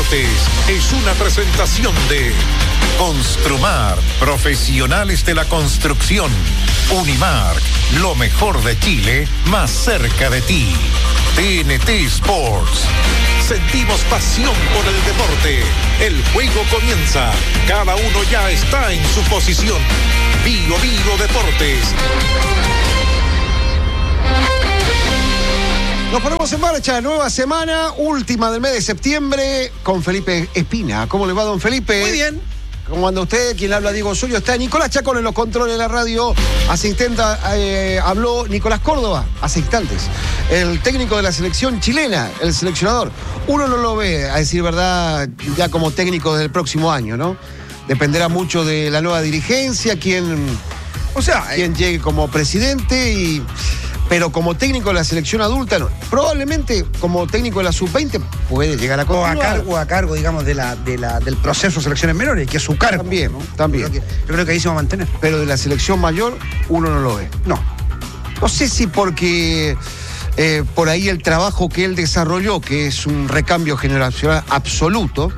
Deportes es una presentación de Construmar, profesionales de la construcción. Unimark, lo mejor de Chile, más cerca de ti. TNT Sports. Sentimos pasión por el deporte. El juego comienza. Cada uno ya está en su posición. Bio Deportes. Nos ponemos en marcha, nueva semana, última del mes de septiembre, con Felipe Espina. ¿Cómo le va, don Felipe? Muy bien. ¿Cómo anda usted? Quien habla, Diego Osorio. Está Nicolás Chacón en los controles de la radio. Habló Nicolás Córdoba, hace instantes. El técnico de la selección chilena, el seleccionador. Uno no lo ve, a decir verdad, ya como técnico del próximo año, ¿no? Dependerá mucho de la nueva dirigencia, quién llegue como presidente pero como técnico de la selección adulta, no. Probablemente como técnico de la sub-20 puede llegar a continuar. O a cargo, digamos, del proceso de selecciones menores, que es su cargo. También, ¿no? también. Yo creo que ahí se va a mantener. Pero de la selección mayor, uno no lo ve. No. No sé si porque por ahí el trabajo que él desarrolló, que es un recambio generacional absoluto,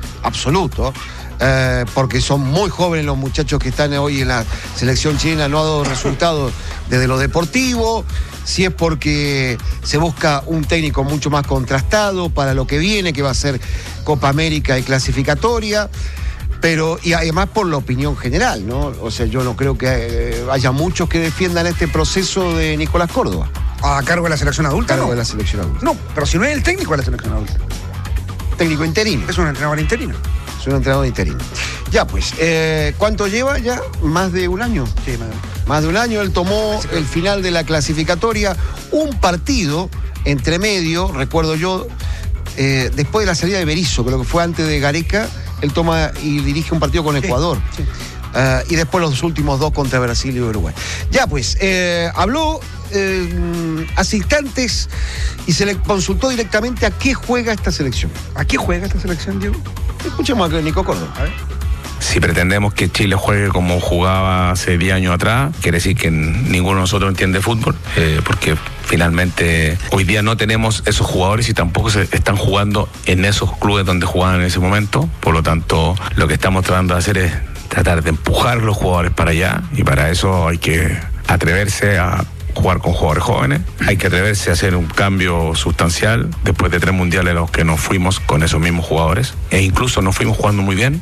porque son muy jóvenes los muchachos que están hoy en la selección chilena, no ha dado resultados desde lo deportivo. Si es porque se busca un técnico mucho más contrastado para lo que viene, que va a ser Copa América y clasificatoria, y además por la opinión general, ¿no? O sea, yo no creo que haya muchos que defiendan este proceso de Nicolás Córdoba. ¿A cargo de la selección adulta? A cargo de la selección adulta. No, pero si no es el técnico de la selección adulta. Técnico interino. Es un entrenador interino. Es un entrenador interino. Ya, pues, ¿cuánto lleva ya? ¿Más de un año? Sí, más de un año. Él tomó el final de la clasificatoria, un partido entre medio, recuerdo yo, después de la salida de Berizzo, creo que fue antes de Gareca, él toma y dirige un partido con Ecuador. Sí. Y después los últimos dos contra Brasil y Uruguay. Ya, pues, habló hace instantes y se le consultó directamente a qué juega esta selección. ¿A qué juega esta selección, Diego? Escuchemos a Nico Córdoba. A ver. Si pretendemos que Chile juegue como jugaba hace 10 años atrás, quiere decir que ninguno de nosotros entiende fútbol, porque finalmente hoy día no tenemos esos jugadores y tampoco se están jugando en esos clubes donde jugaban en ese momento. Por lo tanto, lo que estamos tratando de hacer es tratar de empujar los jugadores para allá, y para eso hay que atreverse a jugar con jugadores jóvenes, hay que atreverse a hacer un cambio sustancial después de 3 mundiales a los que nos fuimos con esos mismos jugadores, e incluso nos fuimos jugando muy bien.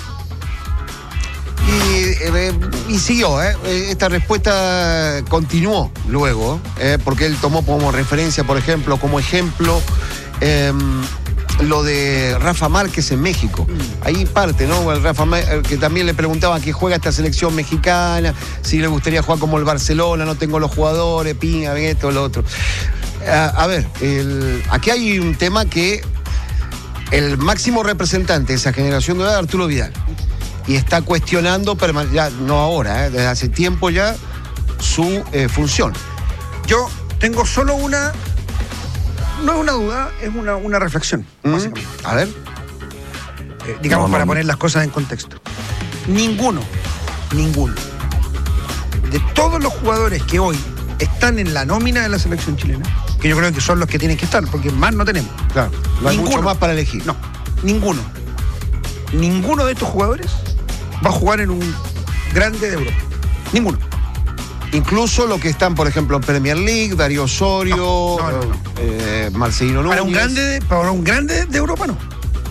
Y siguió, esta respuesta continuó luego, porque él tomó como referencia, por ejemplo, lo de Rafa Márquez en México. Ahí parte, ¿no? El Rafa Márquez, que también le preguntaban que juega esta selección mexicana, si le gustaría jugar como el Barcelona, no tengo los jugadores, pinga, esto, lo otro. A ver, aquí hay un tema que el máximo representante de esa generación dorada es Arturo Vidal. Y está cuestionando, ya no ahora, desde hace tiempo ya, su función. Yo tengo solo una... No es una duda, es una reflexión, básicamente. A ver. Digamos, para poner las cosas en contexto. Ninguno de todos los jugadores que hoy están en la nómina de la selección chilena, que yo creo que son los que tienen que estar, porque más no tenemos. Claro, no hay mucho más para elegir. No, ninguno de estos jugadores va a jugar en un grande de Europa. Ninguno. Incluso los que están, por ejemplo, en Premier League, Darío Osorio, Marcelino Núñez. Para un grande de Europa, no.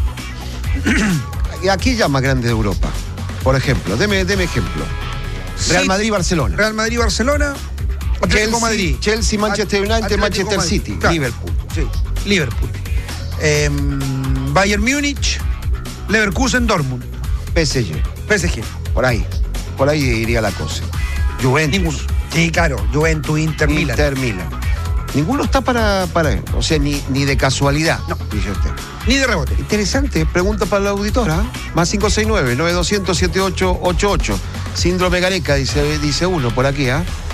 Aquí llama grande de Europa. Por ejemplo, deme ejemplo. Real Madrid-Barcelona. Real Madrid-Barcelona. Atlético Madrid. Chelsea, Manchester United, Atlético Manchester Madrid. City, Claro. Liverpool. Sí, Liverpool. Bayern Múnich, Leverkusen, Dortmund. PSG. Por ahí iría la cosa. Juventus. Ninguno. Sí, claro. Juventus, Inter Milan. Ninguno está para él. O sea, ni de casualidad. No. Dice usted. Ni de rebote. Interesante. Pregunta para la auditora. Más 569-9200-7888. Síndrome Gareca, dice uno por aquí,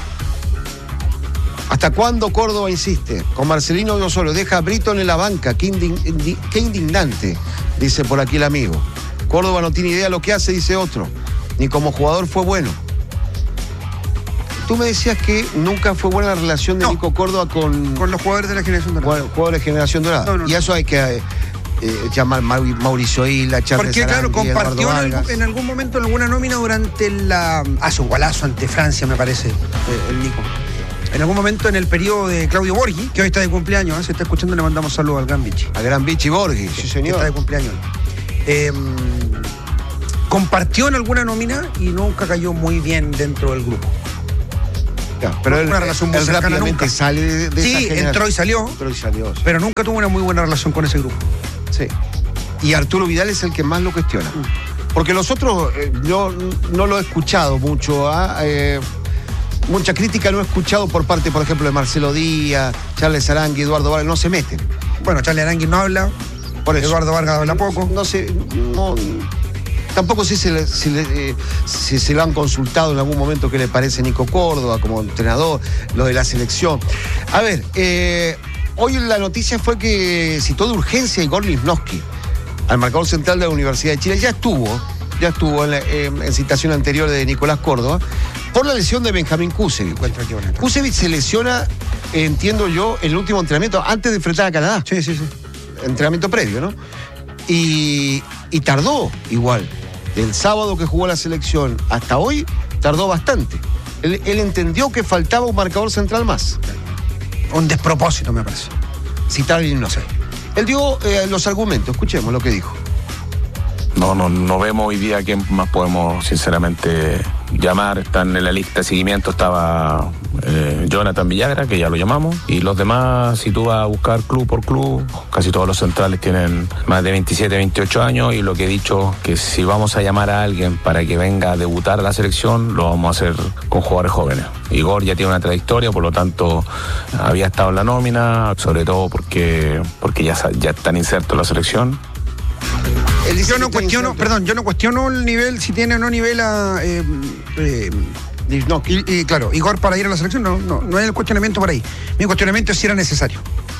¿Hasta cuándo Córdoba insiste? Con Marcelino Osorio, deja a Britton en la banca. Qué indignante, dice por aquí el amigo. Córdoba no tiene idea de lo que hace, dice otro. Ni como jugador fue bueno. Tú me decías que nunca fue buena la relación de Nico Córdoba con los jugadores de la generación dorada. Jugadores de generación dorada. No. Y eso hay que llamar Mauricio Isla, Charles Porque, claro, Sarangui, compartió Eduardo en algún momento en alguna nómina durante hace un golazo ante Francia, me parece, el Nico. En algún momento en el periodo de Claudio Borghi, que hoy está de cumpleaños, se está escuchando, le mandamos saludos al Gran Vichy. A Gran Vichy Borghi, sí, señor. Está de cumpleaños. Compartió en alguna nómina y nunca cayó muy bien dentro del grupo. Claro, pero una relación muy él cercana rápidamente nunca. sale de esa Sí, generación. entró y salió, Sí. pero nunca tuvo una muy buena relación con ese grupo. Sí. Y Arturo Vidal es el que más lo cuestiona. Porque los otros, yo no lo he escuchado mucho. Mucha crítica no he escuchado por parte, por ejemplo, de Marcelo Díaz, Charles Sarangui, Eduardo Vargas, no se meten. Bueno, Charles Arangui no habla, Por eso. Eduardo Vargas habla poco. No sé, tampoco sé si se lo han consultado en algún momento qué le parece Nico Córdoba como entrenador, lo de la selección. A ver, hoy la noticia fue que citó de urgencia a Igor Lichnowsky, al marcador central de la Universidad de Chile. Ya estuvo en citación anterior de Nicolás Córdoba, por la lesión de Benjamín Kusevich. Kusevich se lesiona, entiendo yo, en el último entrenamiento, antes de enfrentar a Canadá. Sí. Entrenamiento previo, ¿no? Y tardó igual. Del sábado que jugó la selección hasta hoy, tardó bastante. Él entendió que faltaba un marcador central más. Un despropósito, me parece. Citar el no sé. Él dio los argumentos, escuchemos lo que dijo. No vemos hoy día a quién más podemos sinceramente llamar. Están en la lista de seguimiento, estaba Jonathan Villagra, que ya lo llamamos, y los demás, si tú vas a buscar club por club, casi todos los centrales tienen más de 27, 28 años, y lo que he dicho, que si vamos a llamar a alguien para que venga a debutar a la selección, lo vamos a hacer con jugadores jóvenes. Igor ya tiene una trayectoria, por lo tanto había estado en la nómina, sobre todo porque ya están insertos en la selección. Yo no cuestiono el nivel, si tiene o no nivel y claro, Igor para ir a la selección, no hay el cuestionamiento por ahí. Mi cuestionamiento es si era necesario.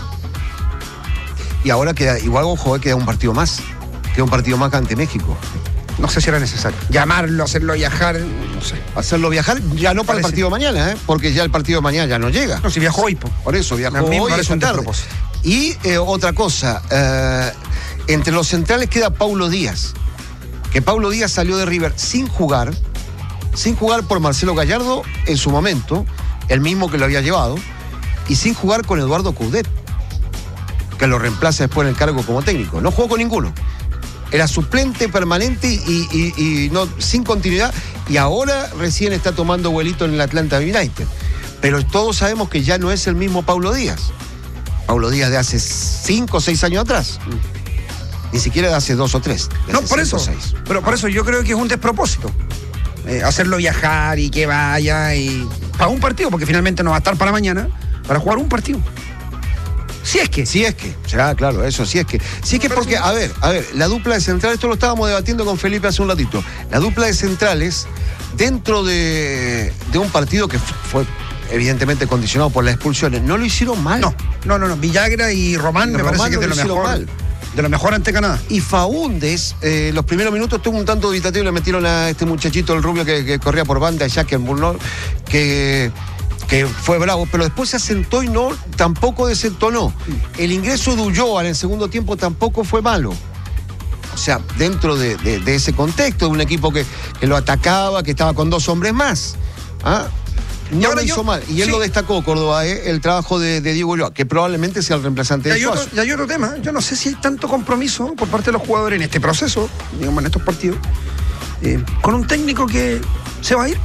Y ahora queda, igual ojo, queda un partido más. Queda un partido más ante México. No sé si era necesario. Llamarlo, hacerlo viajar, no sé. Hacerlo viajar ya no para el partido de mañana, porque ya el partido de mañana ya no llega. No, si viajó hoy, por eso viajó a mí hoy me parece un tarde. despropósito. Y otra cosa, entre los centrales queda Paulo Díaz, que Paulo Díaz salió de River sin jugar por Marcelo Gallardo en su momento, el mismo que lo había llevado, y sin jugar con Eduardo Coudet, que lo reemplaza después en el cargo como técnico. No jugó con ninguno. Era suplente permanente y no, sin continuidad, y ahora recién está tomando vuelito en el Atlanta United. Pero todos sabemos que ya no es el mismo Paulo Díaz. Paulo Díaz de hace 5 o 6 años atrás. Ni siquiera de hace 2 o 3. No, por eso. Pero por eso yo creo que es un despropósito. Hacerlo viajar y que vaya y para un partido, porque finalmente no va a estar para mañana, para jugar un partido. Si es que. Ya, claro, eso, si es que porque, a ver, la dupla de centrales, esto lo estábamos debatiendo con Felipe hace un ratito. La dupla de centrales, dentro de un partido que fue evidentemente condicionado por las expulsiones, no lo hicieron mal. No. Villagra y Román me parece que es de lo mejor. Mal. De lo mejor ante Canadá. Y Faúndez, los primeros minutos tuvo un tanto dubitativo, le metieron a este muchachito, el rubio que corría por banda, Jack Burnor, que fue bravo, pero después se asentó y tampoco desentonó. El ingreso de Ulloa en el segundo tiempo tampoco fue malo. O sea, dentro de ese contexto, de un equipo que lo atacaba, que estaba con 2 hombres más. No lo hizo mal. Y él lo destacó, Córdoba, el trabajo de Diego Ulloa, que probablemente sea el reemplazante de Suazo. Y hay otro tema. Yo no sé si hay tanto compromiso por parte de los jugadores en este proceso, digamos, en estos partidos, con un técnico que se va a ir.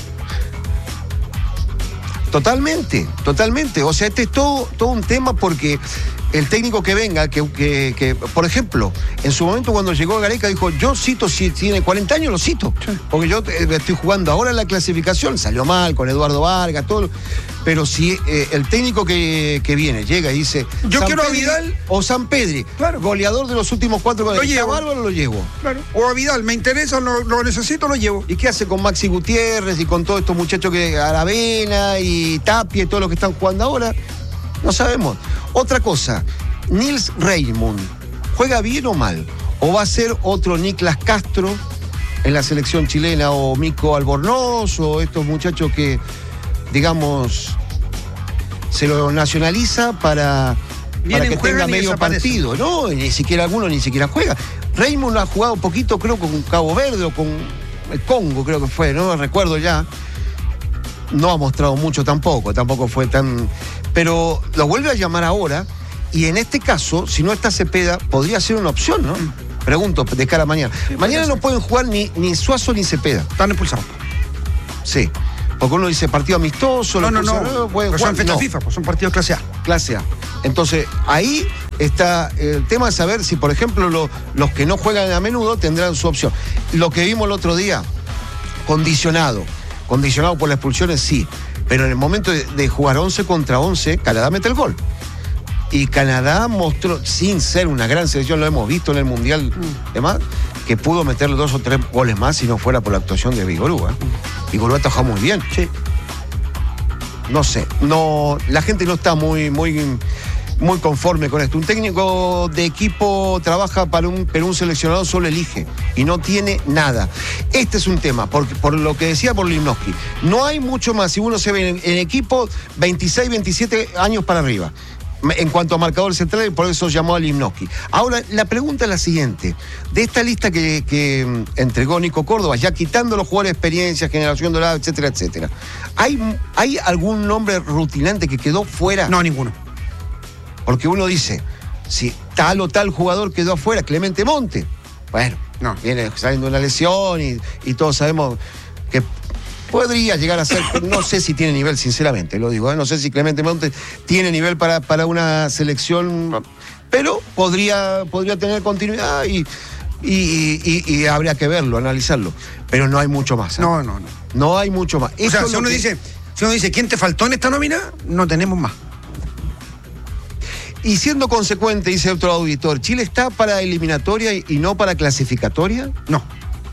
Totalmente. O sea, este es todo un tema porque el técnico que venga, que por ejemplo, en su momento cuando llegó a Gareca dijo, yo cito, si tiene 40 años, lo cito. Sí. Porque yo estoy jugando ahora en la clasificación, salió mal con Eduardo Vargas, todo. Pero si el técnico que viene llega y dice, yo quiero a Vidal o San Pedri, claro, goleador de los últimos 4 goles, lo llevo. Bárbaro, lo llevo. Claro. O a Vidal, me interesa, lo necesito, lo llevo. ¿Y qué hace con Maxi Gutiérrez y con todos estos muchachos que Aravena y Tapia y todos los que están jugando ahora? No sabemos. Otra cosa, Nils Reymund, ¿juega bien o mal? ¿O va a ser otro Niklas Castro en la selección chilena, o Mico Albornoz, o estos muchachos que, digamos, se lo nacionaliza para Vienen, que juegan tenga y medio desaparecen. partido. No, y ni siquiera alguno ni siquiera juega. Raymond ha jugado un poquito, creo, con Cabo Verde o con el Congo, creo que fue, no recuerdo ya. No ha mostrado mucho tampoco fue tan... Pero lo vuelve a llamar ahora, y en este caso, si no está Cepeda, podría ser una opción, ¿no? Pregunto, de cara a mañana. Mañana no pueden jugar ni Suazo ni Cepeda. Están expulsados. Sí. Porque uno dice partido amistoso. No, pueden pero jugar. son fechas No. FIFA, pues son partidos clase A. Clase A. Entonces, ahí está el tema de saber si, por ejemplo, los que no juegan a menudo tendrán su opción. Lo que vimos el otro día, condicionado por las expulsiones, sí. Pero en el momento de jugar 11 contra 11, Canadá mete el gol. Y Canadá mostró, sin ser una gran selección, lo hemos visto en el Mundial, demás, que pudo meterle 2 o 3 goles más si no fuera por la actuación de Vigorú. Vigorú atajó muy bien. Sí. No sé, la gente no está muy conforme con esto. Un técnico de equipo trabaja pero un seleccionado solo elige y no tiene nada. Este es un tema, por lo que decía Borlimnowski. No hay mucho más, si uno se ve en equipo 26, 27 años para arriba, en cuanto a marcador central, y por eso llamó a Limnowski. Ahora, la pregunta es la siguiente. De esta lista que entregó Nico Córdoba, ya quitando los jugadores de experiencia, generación dorada, etcétera, etcétera, ¿hay algún nombre rutinante que quedó fuera? No, ninguno. Porque uno dice, si tal o tal jugador quedó afuera, Clemente Monte, bueno, No. viene saliendo de una lesión y todos sabemos que podría llegar a ser, no sé si tiene nivel, sinceramente, lo digo, no sé si Clemente Monte tiene nivel para una selección, pero podría tener continuidad y habría que verlo, analizarlo. Pero no hay mucho más. No. No hay mucho más. O sea, si uno dice, ¿quién te faltó en esta nómina? No tenemos más. Y siendo consecuente, dice otro auditor, ¿Chile está para eliminatoria y no para clasificatoria? No.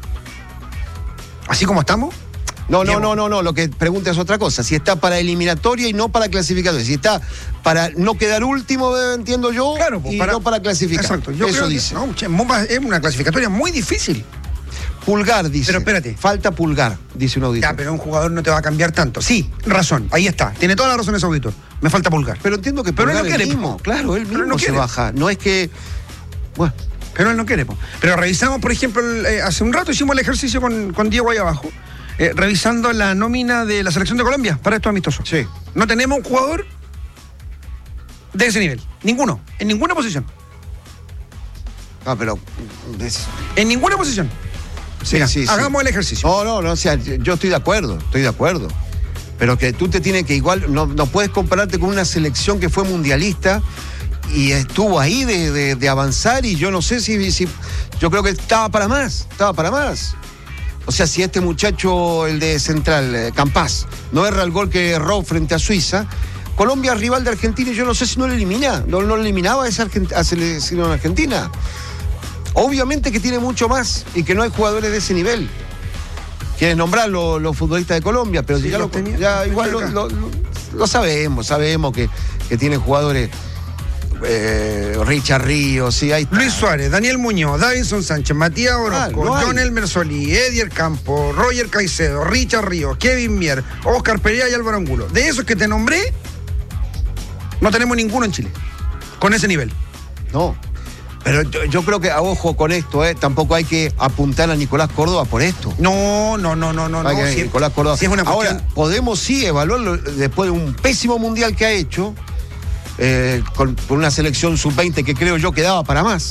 ¿Así como estamos? No, lo que pregunta es otra cosa. Si está para eliminatoria y no para clasificatoria. Si está para no quedar último, entiendo yo, Claro, pues, y no para clasificar. Exacto. Yo eso creo dice. es una clasificatoria muy difícil. Pulgar, dice. Pero espérate. Falta Pulgar, dice un auditor. Ya, pero un jugador no te va a cambiar tanto. Sí, razón, ahí está. Tiene toda la razón ese auditor. Me falta Pulgar. Pero entiendo que Pero él Pulgar no quiere, el mismo. po. Claro, él Pero él mismo no se quiere. baja. No es que... Bueno, Pero él no quiere. Po. Pero revisamos, por ejemplo, hace un rato hicimos el ejercicio con Diego ahí abajo, revisando la nómina de la selección de Colombia para estos amistosos. sí. No tenemos un jugador de ese nivel. Ninguno. En ninguna posición. Ah, pero... En ninguna posición. Sí, Mira, sí. hagamos el ejercicio. No, o sea, yo estoy de acuerdo. Pero que tú te tienes que igual, no puedes compararte con una selección que fue mundialista y estuvo ahí de avanzar, y yo no sé si yo creo que estaba para más. O sea, si este muchacho, el de Central, Campás, no erra el gol que erró frente a Suiza, Colombia es rival de Argentina y yo no sé si no le eliminaba a esa selección argentina. Obviamente que tiene mucho más y que no hay jugadores de ese nivel. Quieren nombrar los futbolistas de Colombia, pero Sí, ya, los tenía- ya los igual tenía acá. lo sabemos que tienen jugadores, Richard Ríos, sí, ahí está. Luis Suárez, Daniel Muñoz, Davinson Sánchez, Matías Orozco, no hay. John Elmer Solí, Edier Campo, Roger Caicedo, Richard Ríos, Kevin Mier, Oscar Pereira y Álvaro Angulo. De esos que te nombré, no tenemos ninguno en Chile con ese nivel. No. Pero yo creo que, a ojo con esto, tampoco hay que apuntar a Nicolás Córdoba por esto. No. Hay que- Si- Nicolás Córdoba. si es una Ahora, cuestión- podemos sí evaluarlo después de un pésimo mundial que ha hecho, con una selección sub-20 que creo yo que daba para más.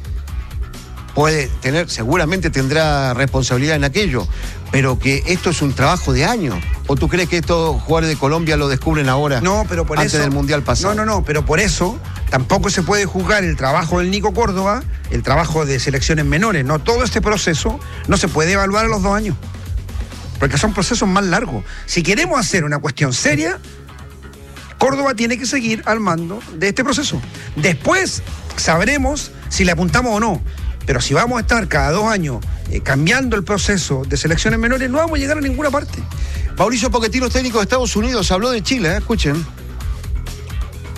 Seguramente tendrá responsabilidad en aquello, pero que esto es un trabajo de años. ¿O tú crees que estos jugadores de Colombia lo descubren ahora? No, pero por antes eso. del mundial pasado. No, pero por eso tampoco se puede juzgar el trabajo del Nico Córdoba, el trabajo de selecciones menores. No, todo este proceso no se puede evaluar a los 2 años. Porque son procesos más largos. Si queremos hacer una cuestión seria, Córdoba tiene que seguir al mando de este proceso. Después sabremos si le apuntamos o no. Pero si vamos a estar cada 2 años cambiando el proceso de selecciones menores, no vamos a llegar a ninguna parte. Mauricio Pochettino, técnico de Estados Unidos, habló de Chile, escuchen.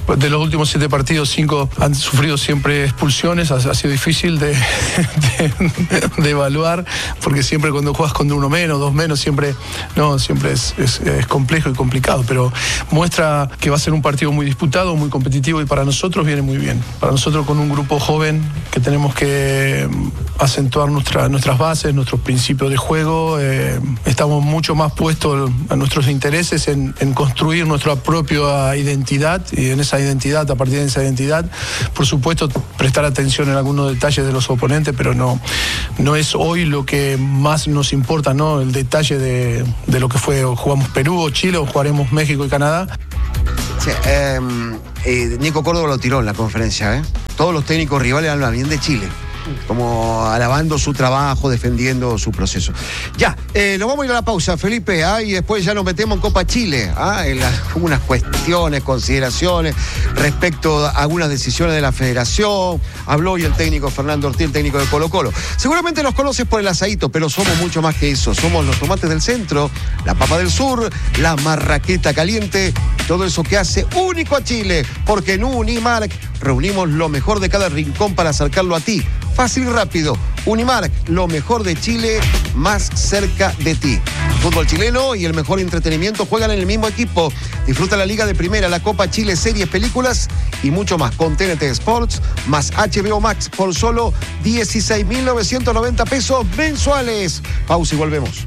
de los últimos 7 partidos, 5 han sufrido siempre expulsiones. Ha sido difícil de evaluar, porque siempre cuando juegas con 1 menos, 2 menos, siempre es complejo y complicado, pero muestra que va a ser un partido muy disputado, muy competitivo, y para nosotros viene muy bien. Para nosotros, con un grupo joven, que tenemos que acentuar nuestras bases, nuestros principios de juego, estamos mucho más puestos a nuestros intereses en construir nuestra propia identidad, y en esa identidad, a partir de esa identidad, por supuesto, prestar atención en algunos detalles de los oponentes, pero no es hoy lo que más nos importa, ¿no? El detalle de lo que fue, jugamos Perú o Chile, o jugaremos México y Canadá. Sí, Nico Córdoba lo tiró en la conferencia, ¿eh? Todos los técnicos rivales hablan bien de Chile, como alabando su trabajo, defendiendo su proceso. Ya, nos vamos a ir a la pausa, Felipe, y después ya nos metemos en Copa Chile, en algunas cuestiones, consideraciones respecto a algunas decisiones de la federación. Habló hoy el técnico Fernando Ortiz, el técnico de Colo-Colo. Seguramente los conoces por el asadito, pero somos mucho más que eso. Somos los tomates del centro, la papa del sur, la marraqueta caliente, todo eso que hace único a Chile, porque en Unimark reunimos lo mejor de cada rincón para acercarlo a ti. Fácil y rápido. Unimark, lo mejor de Chile, más cerca de ti. Fútbol chileno y el mejor entretenimiento juegan en el mismo equipo. Disfruta la Liga de Primera, la Copa Chile, series, películas y mucho más con TNT Sports más HBO Max por solo 16.990 pesos mensuales. Pausa y volvemos.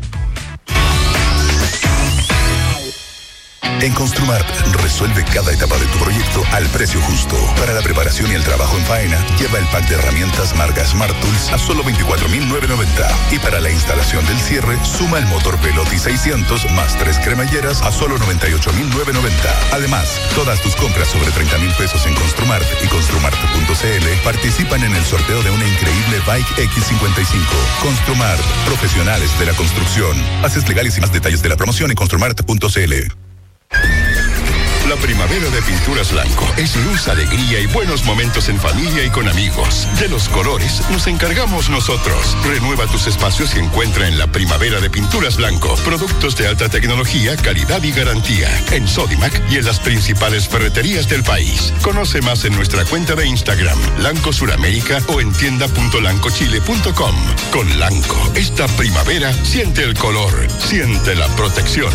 En Construmart resuelve cada etapa de tu proyecto al precio justo. Para la preparación y el trabajo en faena, lleva el pack de herramientas marca Smart Tools a solo 24.990. Y para la instalación del cierre, suma el motor Velotti 600 más 3 cremalleras a solo 98.990. Además, todas tus compras sobre 30.000 pesos en Construmart y Construmart.cl participan en el sorteo de una increíble Bike X55. Construmart, profesionales de la construcción. Haces legales y más detalles de la promoción en Construmart.cl. La primavera de Pinturas Blanco es luz, alegría y buenos momentos en familia y con amigos. De los colores nos encargamos nosotros. Renueva tus espacios y encuentra en la primavera de Pinturas Blanco productos de alta tecnología, calidad y garantía. En Sodimac y en las principales ferreterías del país. Conoce más en nuestra cuenta de Instagram, Lanco Suramérica, o en tienda.lancochile.com. Con Lanco, esta primavera siente el color, siente la protección.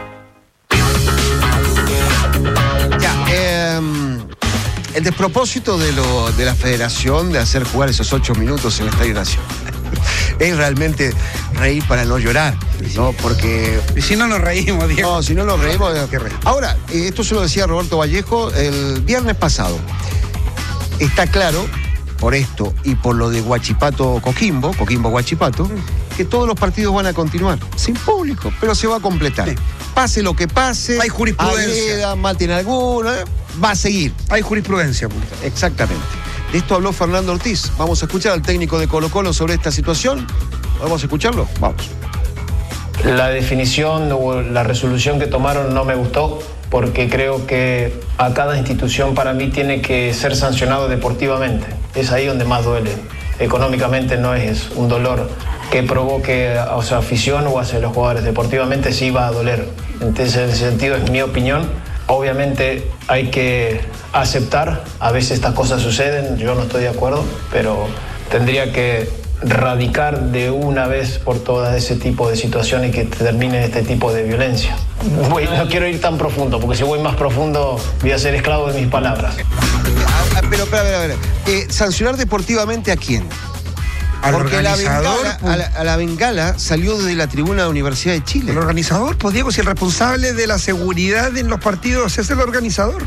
El despropósito de la federación de hacer jugar esos 8 minutos en el Estadio Nacional es realmente reír para no llorar, ¿no? Porque... Y si no nos reímos, Diego. No, si no nos reímos... Ahora, esto se lo decía Roberto Vallejo el viernes pasado. Está claro, por esto y por lo de Coquimbo-Huachipato, que todos los partidos van a continuar, sin público, pero se va a completar. Sí. Pase lo que pase, hay jurisprudencia. Maten alguno, va a seguir. Hay jurisprudencia. Exactamente. De esto habló Fernando Ortiz. Vamos a escuchar al técnico de Colo-Colo sobre esta situación. ¿Vamos a escucharlo? Vamos. La definición o la resolución que tomaron no me gustó, porque creo que a cada institución para mí tiene que ser sancionado deportivamente. Es ahí donde más duele. Económicamente no es un dolor que provoque afición o hacia los jugadores. Deportivamente sí va a doler. Entonces, en ese sentido, es mi opinión. Obviamente hay que aceptar, a veces estas cosas suceden, yo no estoy de acuerdo, pero tendría que radicar de una vez por todas ese tipo de situaciones que termine este tipo de violencia. No quiero ir tan profundo, porque si voy más profundo voy a ser esclavo de mis palabras. Pero, a ver. ¿Sancionar deportivamente a quién? Porque la bengala salió de la tribuna de la Universidad de Chile. El organizador, pues Diego, si el responsable de la seguridad en los partidos es el organizador.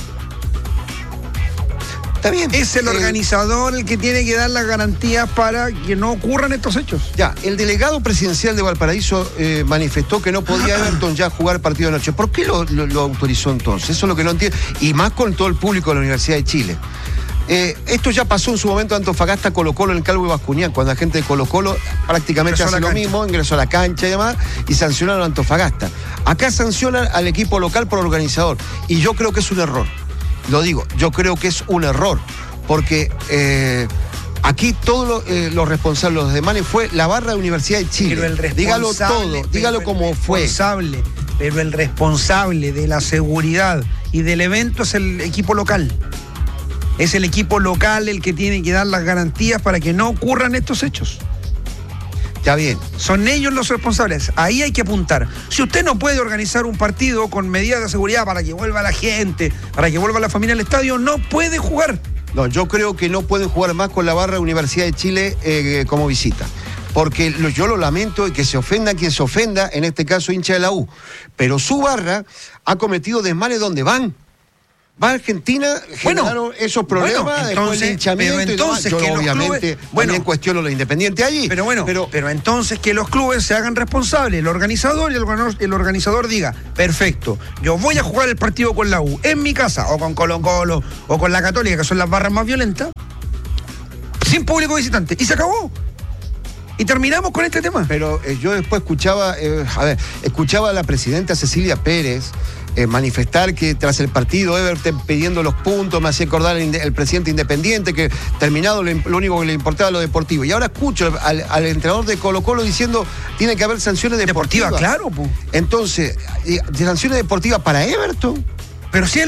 Está bien. Es el organizador el que tiene que dar las garantías para que no ocurran estos hechos. Ya, el delegado presidencial de Valparaíso manifestó que no podía Everton ya jugar partido de noche. ¿Por qué lo autorizó entonces? Eso es lo que no entiendo. Y más con todo el público de la Universidad de Chile. Esto ya pasó en su momento Antofagasta, Colo-Colo en el Calvo y Bascuñán, cuando la gente de Colo-Colo prácticamente hace lo mismo, ingresó a la cancha y demás, y sancionaron a Antofagasta. Acá sancionan al equipo local por organizador, y yo creo que es un error. Lo digo, yo creo que es un error, porque aquí todos los responsables, los demás, fue la barra de Universidad de Chile. Pero el responsable, dígalo todo, dígalo como fue. Pero el responsable de la seguridad y del evento es el equipo local. Es el equipo local el que tiene que dar las garantías para que no ocurran estos hechos. Ya bien. Son ellos los responsables. Ahí hay que apuntar. Si usted no puede organizar un partido con medidas de seguridad para que vuelva la gente, para que vuelva la familia al estadio, no puede jugar. No, yo creo que no pueden jugar más con la barra Universidad de Chile como visita. Porque yo lo lamento y que se ofenda quien se ofenda, en este caso hincha de la U. Pero su barra ha cometido desmanes donde van. Va a Argentina, generaron esos problemas, después el hinchamiento pero entonces, y demás. Yo que obviamente también cuestiono lo independiente allí. Pero entonces que los clubes se hagan responsables, el organizador y el organizador diga, perfecto, yo voy a jugar el partido con la U en mi casa, o con Colo-Colo, o con la Católica, que son las barras más violentas, sin público visitante, y se acabó. Y terminamos con este tema. Pero yo después escuchaba a la presidenta Cecilia Pérez manifestar que tras el partido Everton pidiendo los puntos, me hacía acordar el presidente Independiente, que terminado lo único que le importaba lo deportivo. Y ahora escucho al entrenador de Colo-Colo diciendo tiene que haber sanciones deportivas. Claro, po. Entonces, sanciones deportivas para Everton. Pero si